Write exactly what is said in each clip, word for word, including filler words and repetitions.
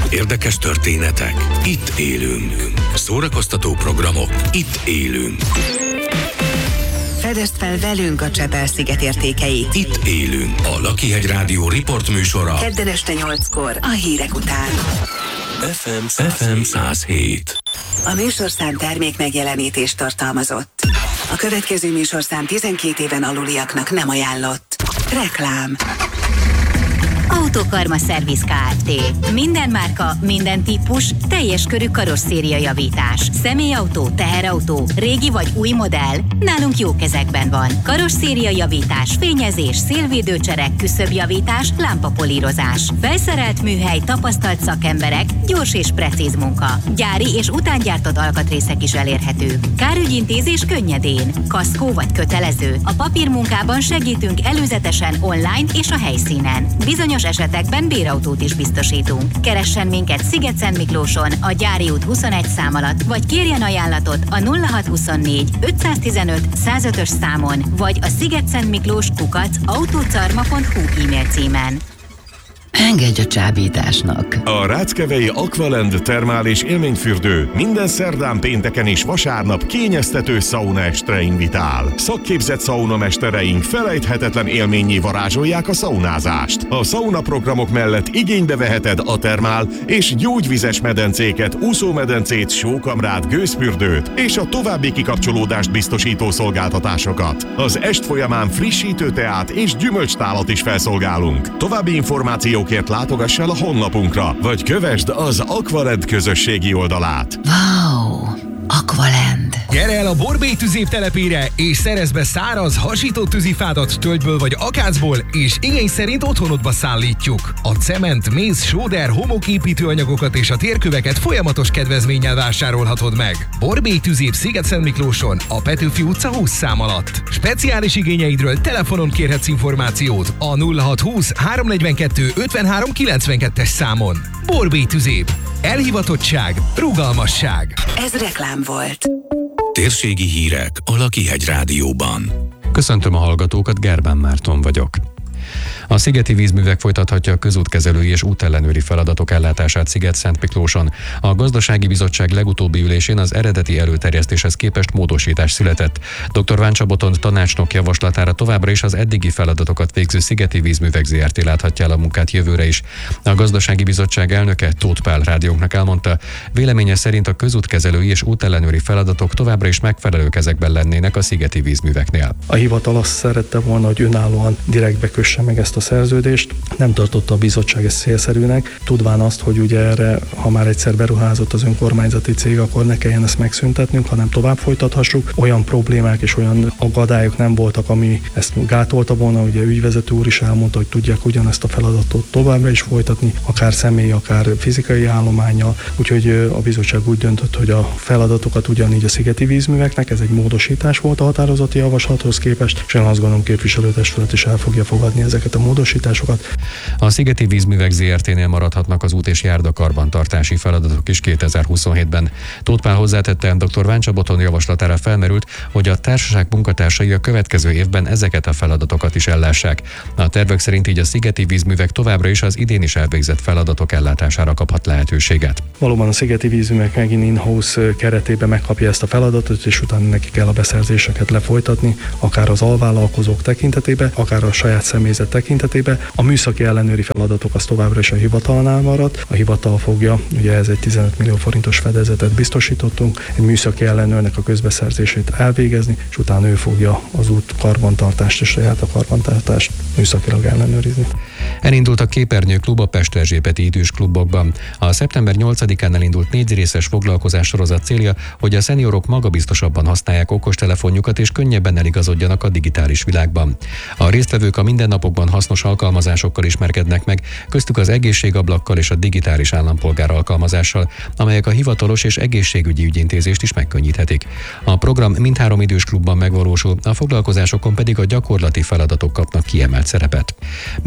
Érdekes történetek. Itt élünk. Szórakoztató programok. Itt élünk. Fedezd fel velünk a Csepel-sziget értékeit. Itt élünk. A Lakihegy Rádió riportműsora. Kedden este nyolckor a hírek után. ef em száz hét. A műsorszám termék megjelenítést tartalmazott. A következő műsorszám tizenkét éven aluliaknak nem ajánlott. Reklám. Autokarma Szerviz Kft. Minden márka, minden típus, teljes körű karosszériajavítás. Személyautó, teherautó, régi vagy új modell, nálunk jó kezekben van. Karosszériajavítás, fényezés, szélvédőcserek, küszöbjavítás, lámpapolírozás. Felszerelt műhely, tapasztalt szakemberek, gyors és precíz munka. Gyári és utángyártott alkatrészek is elérhetők. Kárügyintézés könnyedén. Kaszkó vagy kötelező. A papírmunkában segítünk előzetesen online és a helyszínen. Bizonyos esetekben bérautót is biztosítunk. Keressen minket Sziget-Szentmiklóson a Gyári út huszonegy szám alatt, vagy kérjen ajánlatot a nulla hat huszonnégy ötszáztizenöt százötös számon, vagy a szigetszentmiklós kukac autócarma pont hu e-mail címen. Engedj a csábításnak! A Ráckevei Aqualand termális élményfürdő minden szerdán, pénteken és vasárnap kényeztető szaunaestre invitál. Szakképzett szaunamestereink felejthetetlen élménnyé varázsolják a szaunázást. A szaunaprogramok mellett igénybe veheted a termál és gyógyvizes medencéket, úszómedencét, sókamrát, gőzfürdőt és a további kikapcsolódást biztosító szolgáltatásokat. Az est folyamán frissítő teát és gyümölcstálat is felszolgálunk. További információk látogass el a honlapunkra, vagy kövesd az Aqualand közösségi oldalát. Wow! Aqualand! Gyere el a Borbély tüzép telepére, és szerezd be száraz, hasított tűzifádat tölgyből vagy akácból, és igény szerint otthonodba szállítjuk. A cement, méz, sóder, homoképítőanyagokat és a térköveket folyamatos kedvezménnyel vásárolhatod meg. Borbély tüzép Sziget-Szentmiklóson, a Petőfi utca húsz szám alatt. Speciális igényeidről telefonon kérhetsz információt a nulla hat húsz háromnegyvenkettő ötvenhárom kilencvenkettes számon. Borbély tüzép. Elhivatottság, rugalmasság. Ez reklám volt. Térségi hírek a Lakihegy Rádióban. Köszöntöm a hallgatókat, Gerbán Márton vagyok. A Szigeti Vízművek folytathatja a közútkezelői és útellenőri feladatok ellátását Sziget-Szentmiklóson. A Gazdasági Bizottság legutóbbi ülésén az eredeti előterjesztéshez képest módosítás született. dr. Váncsa Botond tanácsnok javaslatára továbbra is az eddigi feladatokat végző Szigeti Vízművek zé er té láthatja el a munkát jövőre is. A Gazdasági Bizottság elnöke, Tóth Pál rádiónknak elmondta, véleménye szerint a közútkezelői és útellenőri feladatok továbbra is megfelelő kezekben lennének a Szigeti Vízműveknél. A hivatal azt szerette volna, hogy önállóan direktbe kösse meg ezt a szerződést. Nem tartotta a bizottság ezt célszerűnek, tudván azt, hogy ugye erre, ha már egyszer beruházott az önkormányzati cég, akkor ne kelljen ezt megszüntetnünk, hanem tovább folytathassuk. Olyan problémák és olyan akadályok nem voltak, ami ezt gátolta volna, ugye ügyvezető úr is elmondta, hogy tudják ugyanezt a feladatot továbbra is folytatni, akár személy, akár fizikai állománnyal, úgyhogy a bizottság úgy döntött, hogy a feladatokat ugyanígy a Szigeti Vízműveknek, ez egy módosítás volt a határozati javaslathoz képest, és én azt gondolom, képviselőtestület is el fogja fogadni ezeket a módosításokat. A Szigeti Vízművek zé er té-nél maradhatnak az út- és járdakarbantartási feladatok is kétezer-huszonhétben. Tóth Pál hozzátette, dr. Váncsa Botond javaslatára felmerült, hogy a társaság munkatársai a következő évben ezeket a feladatokat is ellássák. A tervek szerint így a Szigeti Vízművek továbbra is az idén is elvégzett feladatok ellátására kaphat lehetőséget. Valóban a Szigeti Vízművek megint in-house keretében megkapja ezt a feladatot, és utána neki kell a beszerzéseket lefolytatni, akár az alvállalkozók tekintetében, akár a saját személyzet tekintetében. A műszaki ellenőri feladatok az továbbra is a hivatalnál marad. A hivatal fogja, ugye ez egy tizenöt millió forintos fedezetet biztosítottunk, egy műszaki ellenőrnek a közbeszerzését elvégezni, és utána ő fogja az út karbantartást és saját a karbantartást műszakilag ellenőrizni. Elindult a Képernyő Klub a Pest Erzsébeti idős klubokban. A szeptember nyolcadikán elindult négyrészes foglalkozás sorozat célja, hogy a szeniorok magabiztosabban használják okostelefonjukat és könnyebben eligazodjanak a digitális világban. A résztvevők a mindennapokban hasznos alkalmazásokkal ismerkednek meg, köztük az egészségablakkal és a digitális állampolgár alkalmazással, amelyek a hivatalos és egészségügyi ügyintézést is megkönnyíthetik. A program mindhárom idős klubban megvalósul, a foglalkozásokon pedig a gyakorlati feladatok kapnak kiemelt szerepet. Megmozdult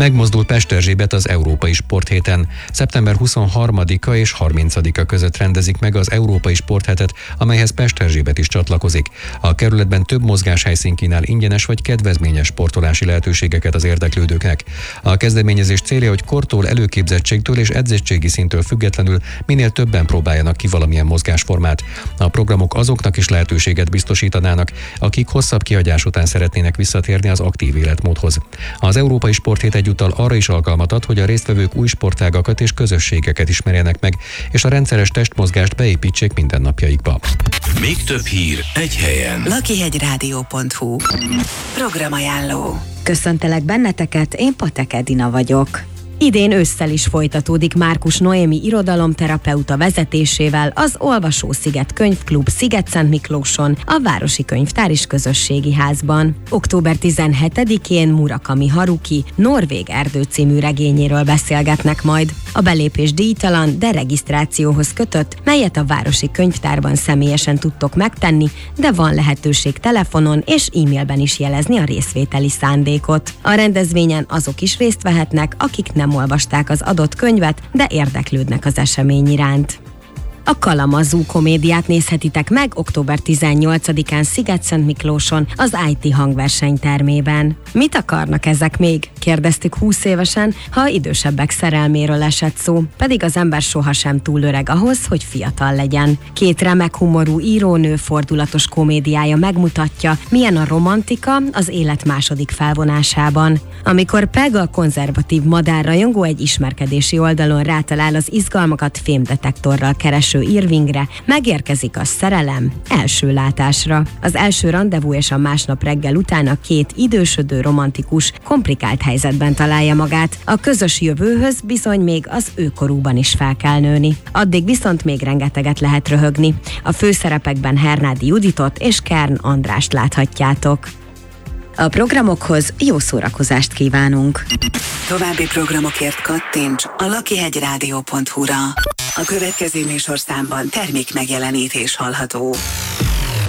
Pesterzsébet az Európai Sporthéten. Szeptember huszonharmadika és harmincadika között rendezik meg az Európai Sporthetet, amelyhez Pesterzsébet is csatlakozik. A kerületben több mozgáshelyszín kínál ingyenes vagy kedvezményes sportolási lehetőségeket az érdeklődőknek. A kezdeményezés célja, hogy kortól, előképzettségtől és edzettségi szinttől függetlenül minél többen próbáljanak ki valamilyen mozgásformát. A programok azoknak is lehetőséget biztosítanának, akik hosszabb kihagyás után szeretnének visszatérni az aktív életmódhoz. Az Európai Sporthét egyúttal arra is alkalmat ad, hogy a résztvevők új sportágakat és közösségeket ismerjenek meg, és a rendszeres testmozgást beépítsék mindennapjaikba. Még több hír egy helyen. lakihegyrádió pont hu. Programajánló. Köszöntelek benneteket, én Patek Edina vagyok. Idén ősszel is folytatódik Márkus Noémi irodalomterapeuta vezetésével az Olvasósziget Könyvklub Szigetszentmiklóson, a Városi Könyvtár és Közösségi Házban. október tizenhetedikén Murakami Haruki Norvég erdő című regényéről beszélgetnek majd. A belépés díjtalan, de regisztrációhoz kötött, melyet a Városi Könyvtárban személyesen tudtok megtenni, de van lehetőség telefonon és e-mailben is jelezni a részvételi szándékot. A rendezvényen azok is részt vehetnek, akik nem olvasták az adott könyvet, de érdeklődnek az esemény iránt. A Kalamazoo komédiát nézhetitek meg október tizennyolcadikán Szigetszentmiklóson az i té hangverseny termében. Mit akarnak ezek még? Kérdeztük húsz évesen, ha idősebbek szerelméről esett szó, pedig az ember sohasem túl öreg ahhoz, hogy fiatal legyen. Két remek humorú írónő fordulatos komédiája megmutatja, milyen a romantika az élet második felvonásában. Amikor Peg, a konzervatív madárrajongó egy ismerkedési oldalon rátalál az izgalmakat fémdetektorral kereső Irvingre, megérkezik a szerelem első látásra. Az első randevú és a másnap reggel után a két idősödő romantikus komplikált helyzetben találja magát. A közös jövőhöz bizony még az őkorúban is fel kell nőni. Addig viszont még rengeteget lehet röhögni. A főszerepekben Hernádi Juditot és Kern Andrást láthatjátok. A programokhoz jó szórakozást kívánunk! További programokért kattints a lakihegyrádió pont hu-ra. A következő műsorszámban termék megjelenítés hallható.